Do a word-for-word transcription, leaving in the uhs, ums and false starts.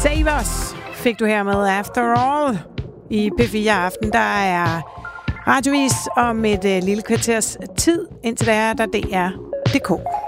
Save Us fik du her med After All i P fire Aften. Der er radiovis om et uh, lille kvarters tid, indtil der er der D R punktum D K.